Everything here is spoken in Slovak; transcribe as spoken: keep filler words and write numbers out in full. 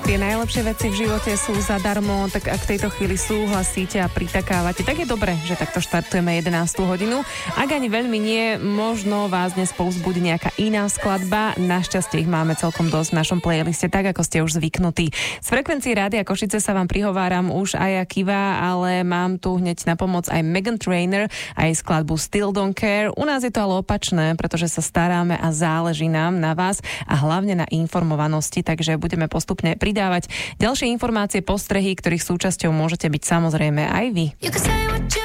tie najlepšie veci v živote sú zadarmo, tak ak v tejto chvíli súhlasíte a pritakávate, tak je dobré, že takto štartujeme jedenástu hodinu. Ak ani veľmi nie, možno vás dnes povzbudí nejaká iná skladba. Našťastie ich máme celkom dosť v našom playliste, tak ako ste už zvyknutí. Z frekvencií Rádia Košice sa vám prihováram už aj Akiva, ale mám tu hneď na pomoc aj Meghan Trainor a jej skladbu Still Don't Care. U nás je to ale opačné, pretože sa staráme a záleží nám na vás a hlavne na informovanosti, takže budeme postupne pridávať ďalšie informácie, postrehy, ktorých súčasťou môžete byť samozrejme aj vy.